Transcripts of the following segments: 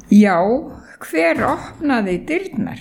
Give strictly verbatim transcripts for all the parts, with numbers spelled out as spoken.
Já, hver opnaði dyrnar?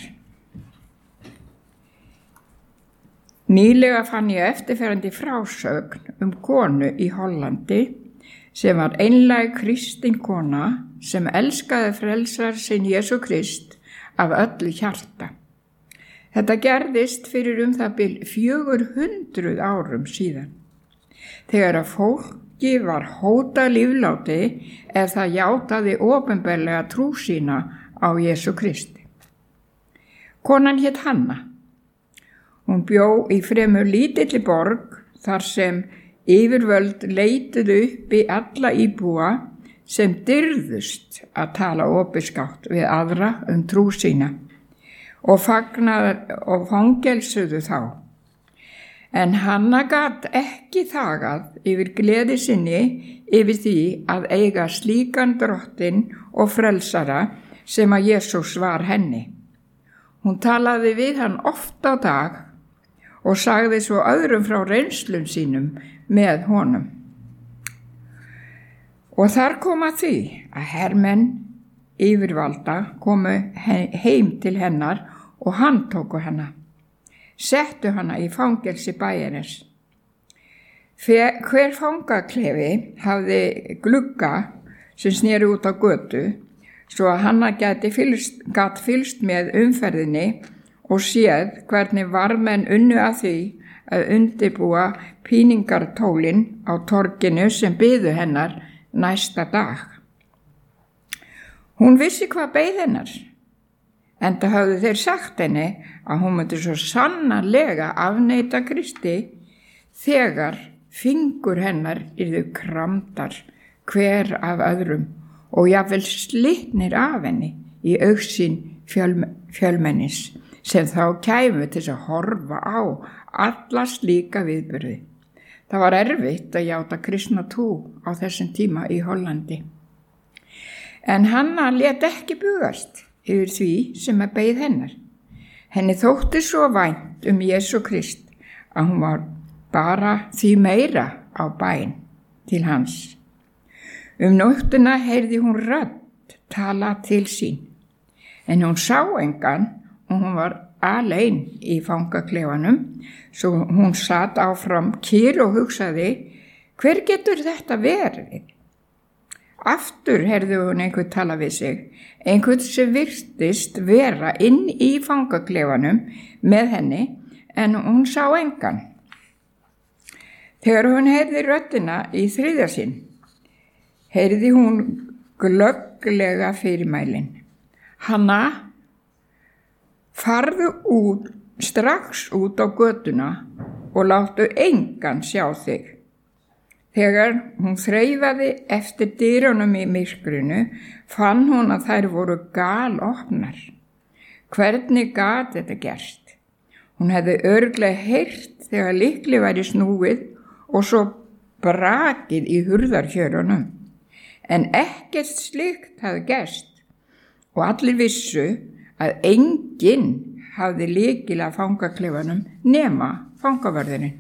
Nýlega fann ég eftirferandi frásögn um konu í Hollandi sem var einlæg kristin kona sem elskaði frelsar sinn Jesú Krist af öllu hjarta. Þetta gerðist fyrir um það bil fjögur hundruð árum síðan, þegar að fólki var hótað lífláti ef það játaði opinberlega trú sína á Jesú Kristi. Konan hét Hanna. Hún bjó í fremur lítilli borg þar sem yfirvöld leituðu upp í alla íbúa sem dyrðust að tala opinskátt við aðra um trú sína og fagnaðar og fangelsuðu þá. En Hanna gat ekki þagað yfir gleði sinni yfir því að eiga slíkan drottinn og frelsara sem að Jesús var henni. Hún talaði við hann oft á dag og sagði svo öðrum frá reynslum sínum með honum. Og þar kom að því að hermenn yfirvalda komu heim til hennar og handtóku hana, settu hana í fangelsi bæjarins. Hver fangaklefi hafði glugga sem sneri út á götu, svo að Hanna gæti fylst, gat fylst með umferðinni og séð hvernig varðmenn unnu að því að undirbúa píningartólin á torginu sem biðu hennar næsta dag. Hún vissi hvað beið hennar, enda höfðu þeir sagt henni að hún myndi svo sannarlega afneita Kristi þegar fingur hennar yrðu kramdar hver af öðrum og jafnvel slitnir af henni í augsýn fjöl, fjölmennis sem þá kæmu til að horfa á alla slíka viðburði. Það var erfitt að játa kristna trú á þessum tíma í Hollandi. En Hanna lét ekki bugast yfir því sem að beið hennar. Henni þótti svo vænt um Jesú Krist að hún var bara því meira á bæn til hans. Um nóttina heyrði hún rödd tala til sín, en hún sá engan og hún var alein í fangaklefanum, svo hún sat áfram kyrr og hugsaði, hver getur þetta verið? Aftur heyrði hún einhvern tala við sig, einhvern sem virtist vera inn í fangaklefanum með henni, en hún sá engan. Þegar hún heyrði röddina í þriðja sinn, heyrði hún glögglega fyrirmælin. Hanna, farðu út, strax út á götuna og láttu engan sjá þig. Þegar hún þreifaði eftir dyrunum í myrkrinu, fann hún að þær voru galopnar. Hvernig gat þetta gerst? Hún hefði örugglega heyrt þegar lykli væri snúið og svo brakið í hurðarhjörunum. En ekkert slíkt hafði gerst og allir vissu að enginn hafði lykil að fangaklefanum nema fangavörðurinn.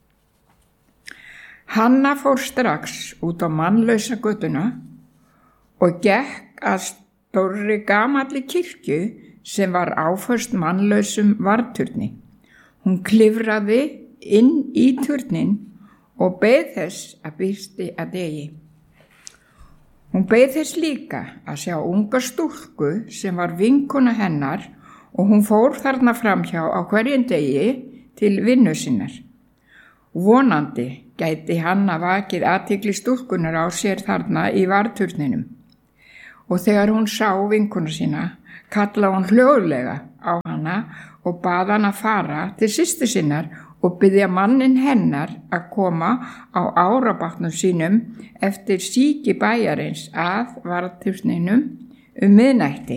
Hanna fór strax út á mannlausa götuna og gekk að stórri gamalli kirkju sem var áföst mannlausum varðturni. Hún klifraði inn í turnin og beið þess að birti að degi. Hún beið þess líka að sjá unga stúlku sem var vinkona hennar og hún fór þarna framhjá á hverjum degi til vinnu sinnar. Vonandi gæti Hanna vakið athygli stúlkunar á sér þarna í varðturninum. Og þegar hún sá vinkona sína, kallaði hún hljóðlega á hana og bað hana fara til systur sinnar og biðja mannin hennar að koma á árabátnum sínum eftir síki bæjarins að varðturninum um miðnætti.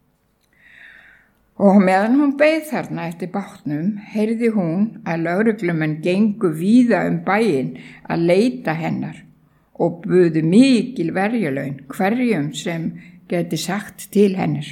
Og meðan hún beið þarna eftir bátnum, heyrði hún að lögreglumenn gengu víða um bæinn að leita hennar og buðu mikil verjalaun hverjum sem geti sagt til hennar.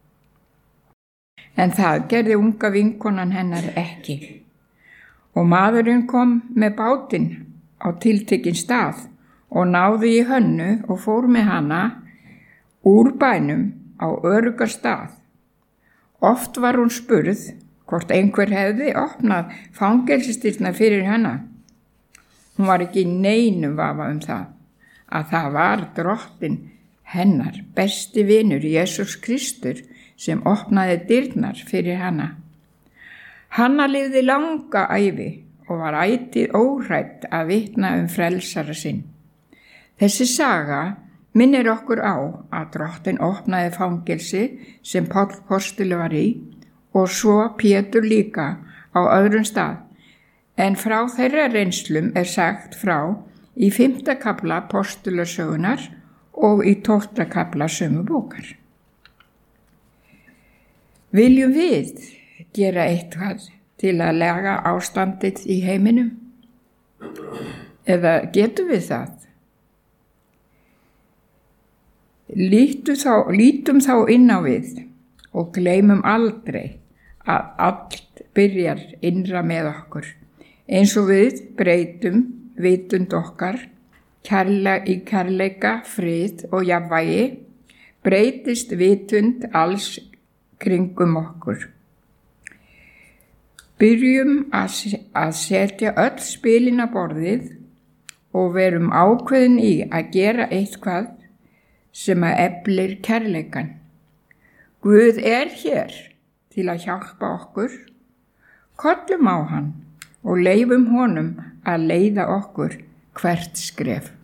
En það gerði unga vinkonan hennar ekki. Og maðurinn kom með bátinn á tiltekinn stað og náði í Hönnu og fór með hana úr bænum á öruggan stað. Oft var hún spurð hvort einhver hefði opnað fangelsisdyrnar fyrir hana. Hún var ekki í neinum vafa um það, að það var Drottinn hennar, besti vinur Jesús Kristur, sem opnaði dyrnar fyrir hana. Hanna lifði langa ævi og var ætíð óhrædd að vitna um frelsara sinn. Þessi saga minnir okkur á að Drottinn opnaði fangelsi sem Páll postuli var í og svo Pétur líka á öðrum stað, en frá þeirra reynslum er sagt frá í fimmta kafla postulasögunar og í tólfta kafla sömu bókar. Viljum við gera eitthvað til að lega ástandið í heiminum? Eða getum við það? Lítum þá, lítum þá inn á við og gleymum aldrei að allt byrjar innra með okkur, eins og við breytum vitund okkar kærle, í kærleika, frið og jafnvægi, breytist vitund alls kringum okkur. Byrjum að setja öll spilin á borðið og verum ákveðin í að gera eitthvað sem að eflir kærleikan. Guð er hér til að hjálpa okkur. Kollum á hann og leifum honum að leiða okkur hvert skref.